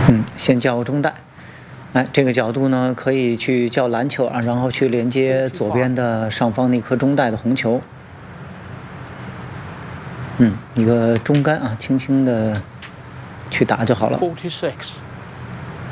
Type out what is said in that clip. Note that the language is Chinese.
先叫中带。哎，这个角度呢，可以去叫蓝球啊，然后去连接左边的上方那颗中带的红球。一个中杆啊，轻轻的去打就好了。 46.